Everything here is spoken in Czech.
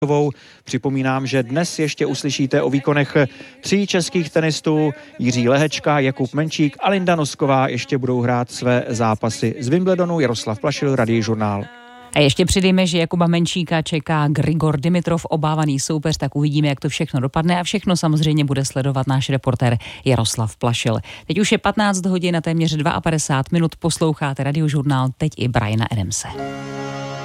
Připomínám, že dnes ještě uslyšíte o výkonech 3 českých tenistů, Jiří Lehečka, Jakub Menčík a Linda Nosková ještě budou hrát své zápasy z Wimbledonu. Jaroslav Plašil, Radiožurnál. A ještě přidejme, že Jakuba Menčíka čeká Grigor Dimitrov, obávaný soupeř, tak uvidíme, jak to všechno dopadne a všechno samozřejmě bude sledovat náš reportér Jaroslav Plašil. Teď už je 15 hodin a téměř 52 minut, posloucháte Radiožurnál, teď i Briana Adamse.